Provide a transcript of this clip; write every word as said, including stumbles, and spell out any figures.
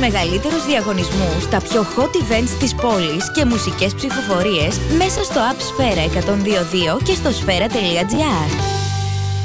μεγαλύτερους διαγωνισμούς, τα πιο hot events της πόλης και μουσικές ψηφοφορίες μέσα στο App Sfera εκατόν δύο δύο και στο sfera τελεία gr.